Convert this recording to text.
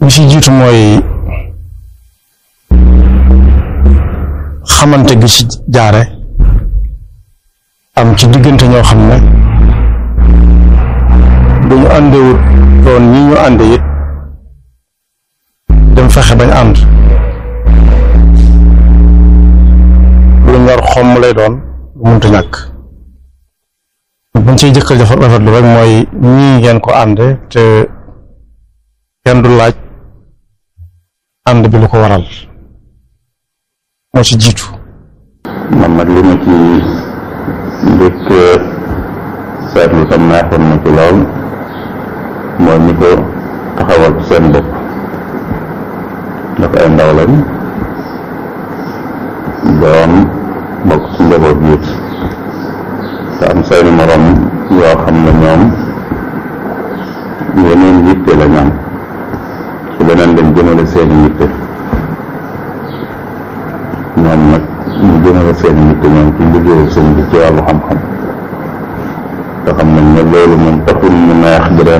bi ci jiitu mooy xamante gi ci jaare am ci diggante ñoo xam ne bu ñu àndewut doon ñi ñu ànde it dem fexe bañ ànd lu ñor xomm lay doon lu mënta ñàkk buñ ciy jëkkal dafa rafetlu rek mooy ñii ngeen ko ànde te kenn du laaj ànd bi lu ko waral moo ci jiitu. man nag li ma ci njëkk seetlu tam neexoon na ci lool mooy ñi ko taxawal seen bopp dafa ay ndaw lañ doon bokk ci njaboot yi te am seeni morom yoo xam ne ñoom yeneen yitte la ñam ci leneen lañ jëmale seeni yitte ñoom nag ñu jëmale seeni yitte ñoom ci liggéeyu sëñ bi ci wàllu xam-xam te xam nañ ne loolu moom taxul mu neex